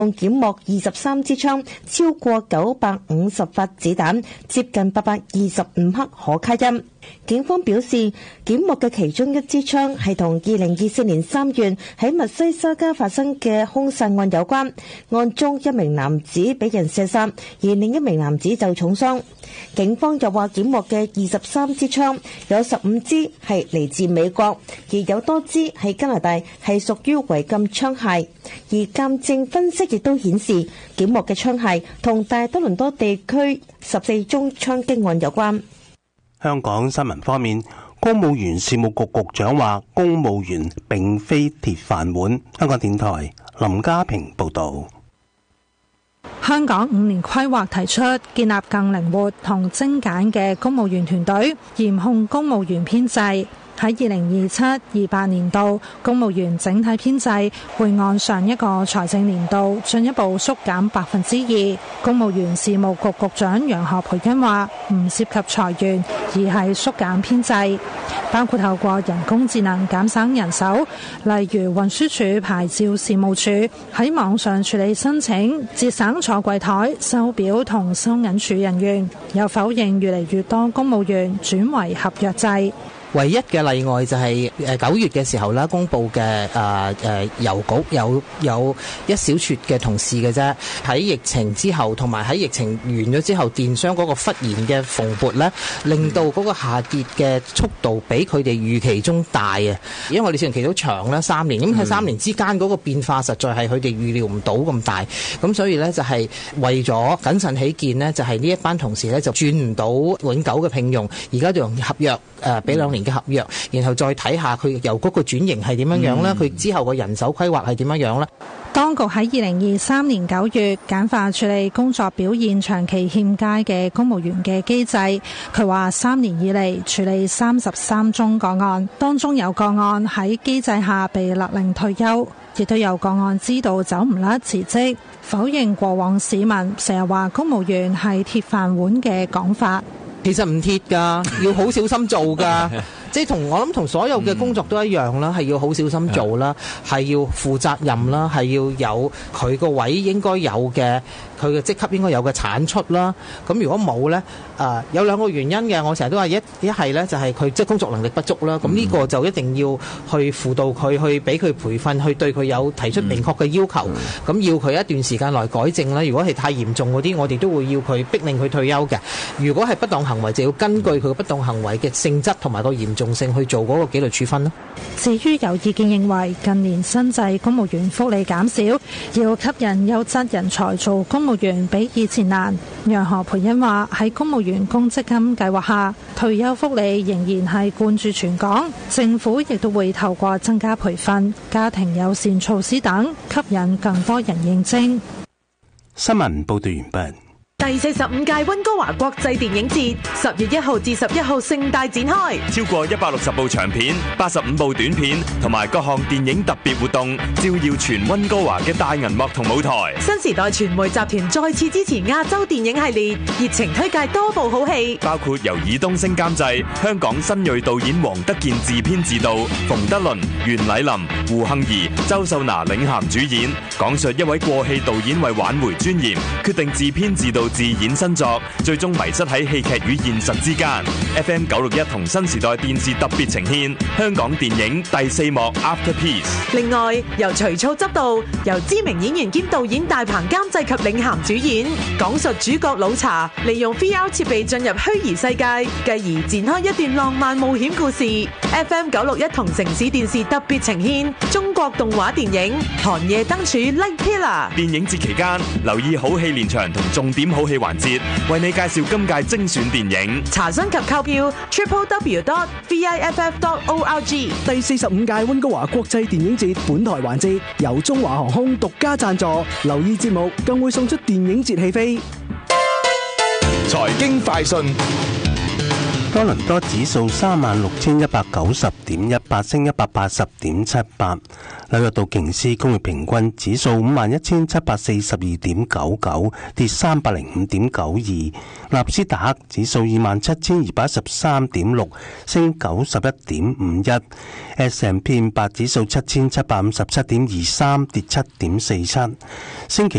共檢獲23支槍，超過950發子彈，接近825克可卡因。警方表示，檢獲嘅其中一支槍係同2024年3月喺密西沙加發生嘅兇殺案有關，案中一名男子俾人射殺，而另一名男子就重傷。警方又話檢獲嘅23支槍，有15支係嚟自美國，而有多支係加拿大，係屬於違禁槍械。而鑑證分析亦都顯示，檢獲嘅槍械同大多倫多地區14宗槍擊案有關。 香港新聞方面，公務員事務局局長話公務員並非鐵飯碗。香港電台林家平報導。 香港5年規劃提出建立更靈活同精簡嘅公務員團隊，嚴控公務員編制。喺2027-28年度，公務員整體編制會按上一個財政年度進一步縮減2%。公務員事務局局長楊何蓓茵話：唔涉及裁員，而係縮減編制，包括透過人工智能減省人手，例如運輸署牌照事務處喺網上處理申請，節省坐櫃台、收表同收銀處人員。又否認越嚟越多公務員轉為合約制。 唯一嘅例外就係9月嘅時候啦，公佈嘅郵局有一小撮嘅同事嘅啫。喺疫情之後，同埋喺疫情完咗之後，電商嗰個忽然嘅蓬勃咧，令到嗰個下跌嘅速度比佢哋預期中大啊！因為我哋試用期都長啦，3年，咁喺3年之間嗰個變化實在係佢哋預料唔到咁大，咁所以咧就係為咗謹慎起見呢，就係呢一班同事咧就轉唔到永久嘅聘用，而家就用合約俾2年嘅合約，然後再睇下佢由嗰個轉型係點樣樣啦，佢之後個人手規劃係點樣樣啦。 當局喺2023年9月簡化處理工作表現長期欠佳嘅公務員嘅機制。佢話3年以嚟處理33宗個案，當中有個案喺機制下被勒令退休，亦都有個案知道走唔甩辭職。否認過往市民成日話公務員係鐵飯碗嘅講法。 其實唔鐵㗎，要好小心做㗎。即係我諗同所有嘅工作都一樣啦，係要好小心做啦，係要負責任啦，係要有佢個位應該有嘅，佢嘅職級應該有嘅產出啦。咁如果冇呢，有2個原因嘅。我成日都話一係呢就係佢即係工作能力不足啦。咁呢個就一定要去輔導佢，去俾佢培訓，去對佢有提出明確嘅要求。咁要佢一段時間內改正啦。如果係太嚴重嗰啲，我哋都會要佢逼令佢退休嘅。如果係不當行為，就要根據佢嘅不當行為嘅性質同埋個嚴重性去做嗰個紀律處分咯。 至於有意見認為近年新制公務員福利減少，要吸引優質人才做公務員比以前難。楊何蓓茵話：喺公務員公積金計劃下，退休福利仍然係貫注全港，政府亦都會透過增加培訓、家庭友善措施等，吸引更多人應徵。 新聞報道完畢。 第45屆溫哥華國際電影節10月1號至11號盛大展開， 超過160部長片、85部短片同埋各項電影特別活動，照耀全溫哥華嘅大銀幕同舞台。 新時代傳媒集團再次支持亞洲電影系列，熱情推介多部好戲， 包括由爾冬陞監製、香港新銳導演黃德健自編自導，馮德倫、袁禮林、胡杏兒、周秀娜領銜主演，講述一位過氣導演為挽回尊嚴，決定自編自導自演新作，最終迷失喺戲劇與現實之間。FM 961同新時代電視特別呈獻香港電影第4幕 Afterpiece。 另外，由徐操執導，由知名演員兼導演大鵬監製及領銜主演，講述主角老查利用 VR 設備進入虛擬世界，繼而展開一段浪漫冒險故事。FM 961同城市電視特別呈獻中國動畫電影《寒夜燈柱 Light Pillar》。 電影節期間，留意好戲連場同重點好戲環節，為你介紹今屆精選電影。 查詢及購票 www.viff.org。 第45屆溫哥華國際電影節本台環節由中華航空獨家贊助，留意節目更會送出電影節戲飛。 財經快訊。 多倫多指數36,190.18，升180.78。紐約道瓊斯工業平均指數51,742.99，跌305.92。納斯達克指數27,213.6，升91.51。S&P 500指數7,757.23，跌7.47。星期